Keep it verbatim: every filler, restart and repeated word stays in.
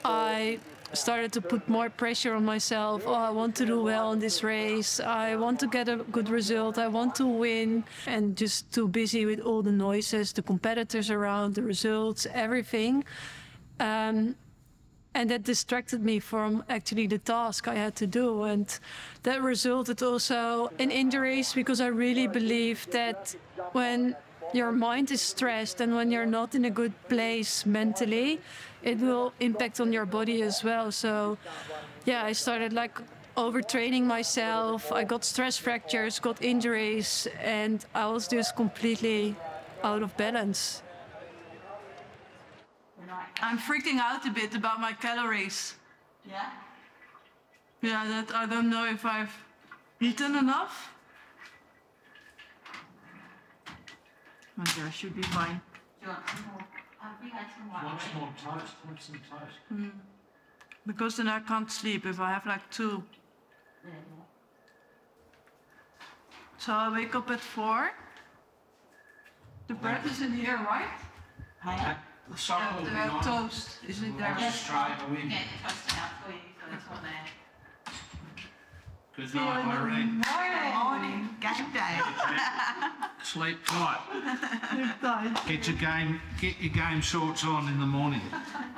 I started to put more pressure on myself. Oh, I want to do well in this race. I want to get a good result. I want to win. And just too busy with all the noises, the competitors around, the results, everything. Um, and that distracted me from actually the task I had to do. And that resulted also in injuries, because I really believe that when your mind is stressed and when you're not in a good place mentally, it will impact on your body as well. So yeah, I started like overtraining myself. I got stress fractures, got injuries, and I was just completely out of balance. I'm freaking out a bit about my calories. Yeah? Yeah, that I don't know if I've eaten enough. Okay, I should be fine. Do you want some more? I think I had some white Want bread. some more toast? Want some toast? Because then I can't sleep if I have like two. Yeah, yeah. So I wake up at four. The bread is in here, right? Hey? The supper will The be on. toast is in there. We'll just try to win. Get the toast out for you, so it's on there. Good night, Irene. Morning, game day. Sleep tight. Get your game, get your game shorts on in the morning.